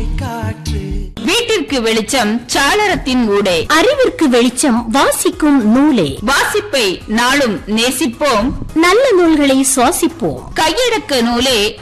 வீட்டிற்கு வெளிச்சம் சாளரத்தின் ஊடே, அறிவிற்கு வெளிச்சம் வாசிக்கும் நூலே. வாசிப்பை நாளும் நேசிப்போம், நல்ல நூல்களை சுவாசிப்போம். கையடக்க நூலே